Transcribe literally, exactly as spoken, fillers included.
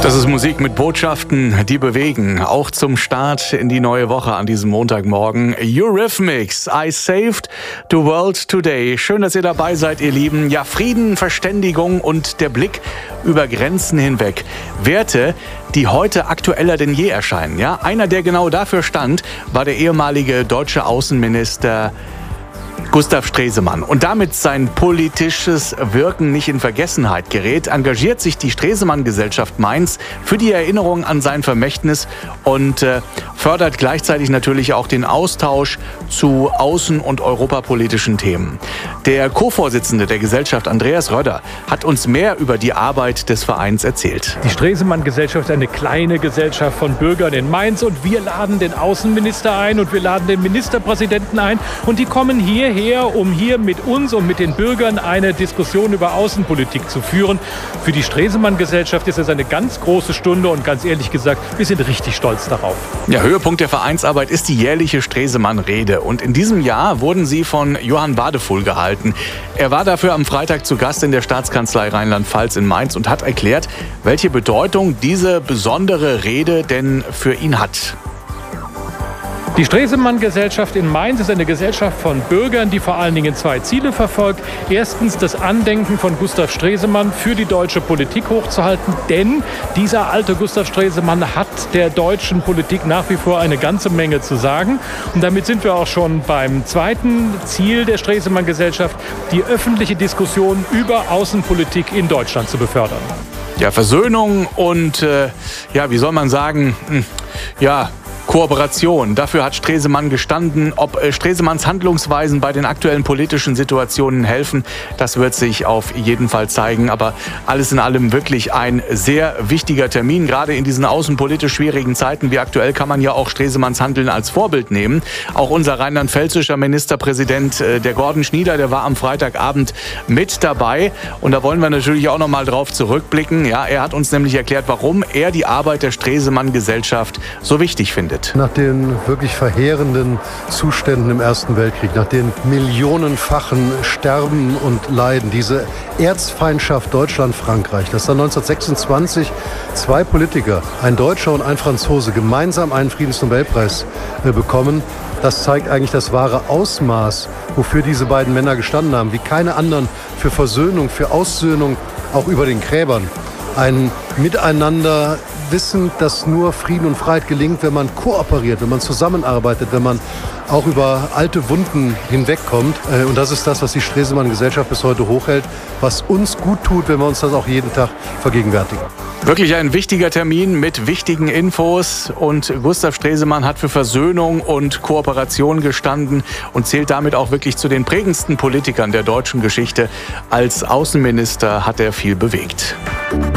Das ist Musik mit Botschaften, die bewegen. Auch zum Start in die neue Woche an diesem Montagmorgen. Eurythmics, I saved the world today. Schön, dass ihr dabei seid, ihr Lieben. Ja, Frieden, Verständigung und der Blick über Grenzen hinweg. Werte, die heute aktueller denn je erscheinen. Ja, einer, der genau dafür stand, war der ehemalige deutsche Außenminister Gustav Stresemann. Und damit sein politisches Wirken nicht in Vergessenheit gerät, engagiert sich die Stresemann-Gesellschaft Mainz für die Erinnerung an sein Vermächtnis und äh, fördert gleichzeitig natürlich auch den Austausch zu außen- und europapolitischen Themen. Der Co-Vorsitzende der Gesellschaft, Andreas Rödder, hat uns mehr über die Arbeit des Vereins erzählt. Die Stresemann-Gesellschaft ist eine kleine Gesellschaft von Bürgern in Mainz und wir laden den Außenminister ein und wir laden den Ministerpräsidenten ein und die kommen hierher, um hier mit uns und mit den Bürgern eine Diskussion über Außenpolitik zu führen. Für die Stresemann-Gesellschaft ist es eine ganz große Stunde und ganz ehrlich gesagt, wir sind richtig stolz darauf. Ja, Höhepunkt der Vereinsarbeit ist die jährliche Stresemann-Rede und in diesem Jahr wurden sie von Johann Wadefuhl gehalten. Er war dafür am Freitag zu Gast in der Staatskanzlei Rheinland-Pfalz in Mainz und hat erklärt, welche Bedeutung diese besondere Rede denn für ihn hat. Die Stresemann-Gesellschaft in Mainz ist eine Gesellschaft von Bürgern, die vor allen Dingen zwei Ziele verfolgt. Erstens das Andenken von Gustav Stresemann für die deutsche Politik hochzuhalten, denn dieser alte Gustav Stresemann hat der deutschen Politik nach wie vor eine ganze Menge zu sagen. Und damit sind wir auch schon beim zweiten Ziel der Stresemann-Gesellschaft, die öffentliche Diskussion über Außenpolitik in Deutschland zu befördern. Ja, Versöhnung und, äh, ja, wie soll man sagen, ja, Kooperation. Dafür hat Stresemann gestanden. Ob Stresemanns Handlungsweisen bei den aktuellen politischen Situationen helfen, das wird sich auf jeden Fall zeigen. Aber alles in allem wirklich ein sehr wichtiger Termin. Gerade in diesen außenpolitisch schwierigen Zeiten wie aktuell kann man ja auch Stresemanns Handeln als Vorbild nehmen. Auch unser rheinland-pfälzischer Ministerpräsident, der Gordon Schnieder, der war am Freitagabend mit dabei. Und da wollen wir natürlich auch noch mal drauf zurückblicken. Ja, er hat uns nämlich erklärt, warum er die Arbeit der Stresemann-Gesellschaft so wichtig findet. Nach den wirklich verheerenden Zuständen im Ersten Weltkrieg, nach den millionenfachen Sterben und Leiden, diese Erzfeindschaft Deutschland-Frankreich, dass dann neunzehnhundertsechsundzwanzig zwei Politiker, ein Deutscher und ein Franzose, gemeinsam einen Friedensnobelpreis äh, bekommen, das zeigt eigentlich das wahre Ausmaß, wofür diese beiden Männer gestanden haben, wie keine anderen, für Versöhnung, für Aussöhnung, auch über den Gräbern. Ein Miteinander, wissend, dass nur Frieden und Freiheit gelingt, wenn man kooperiert, wenn man zusammenarbeitet, wenn man auch über alte Wunden hinwegkommt. Und das ist das, was die Stresemann-Gesellschaft bis heute hochhält, was uns gut tut, wenn wir uns das auch jeden Tag vergegenwärtigen. Wirklich ein wichtiger Termin mit wichtigen Infos und Gustav Stresemann hat für Versöhnung und Kooperation gestanden und zählt damit auch wirklich zu den prägendsten Politikern der deutschen Geschichte. Als Außenminister hat er viel bewegt.